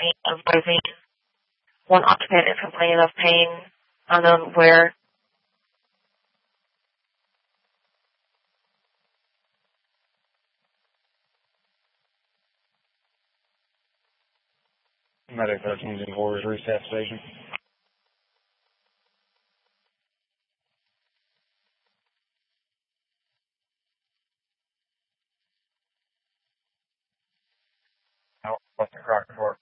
pain of breathing. One occupant is complaining of pain unknown where. Medic 13's in Warriors Reset Station. What's the Crocker for?